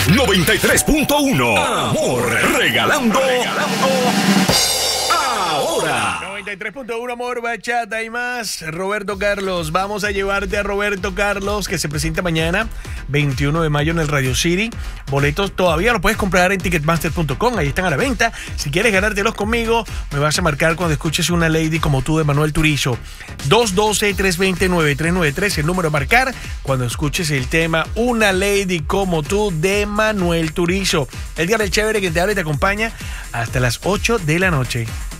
93.1. Amor, regalando ahora. 93.1 Amor, Bachata y más. Roberto Carlos, vamos a llevarte a Roberto Carlos, que se presenta mañana, 21 de mayo en el Radio City. Boletos todavía los puedes comprar en ticketmaster.com, ahí están a la venta. Si quieres ganártelos conmigo, me vas a marcar cuando escuches Una Lady Como Tú de Manuel Turizo. 212-320-9393, el número a marcar cuando escuches el tema Una Lady Como Tú de Manuel Turizo. El día del chévere que te habla y te acompaña hasta las 8 de la noche.